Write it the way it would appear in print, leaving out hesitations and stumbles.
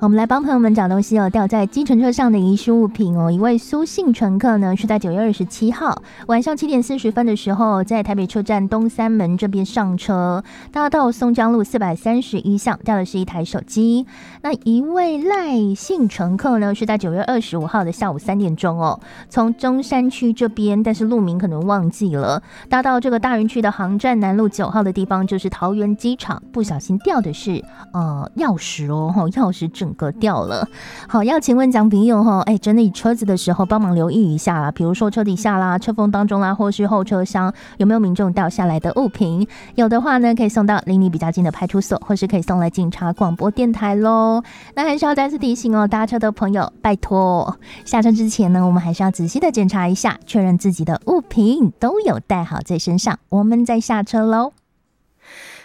我们来帮朋友们找东西哦，掉在计程车上的遗失物品哦。一位苏姓乘客呢，是在9月27号晚上7点40分的时候，在台北车站东三门这边上车，搭到松江路431巷，掉的是一台手机。那一位赖姓乘客呢，是在9月25号的下午3点钟哦，从中山区这边，但是路名可能忘记了，搭到这个大园区的航站南路9号的地方，就是桃园机场，不小心掉的是钥匙哦，钥匙整个掉了。好，要请问讲朋友整理车子的时候帮忙留意一下啦，比如说车底下啦、车缝当中啦，或是后车厢有没有民众掉下来的物品，有的话呢可以送到离你比较近的派出所，或是可以送来警察广播电台咯。那还是要再次提醒哦，搭车的朋友拜托下车之前呢，我们还是要仔细的检查一下，确认自己的物品都有带好在身上，我们再下车咯。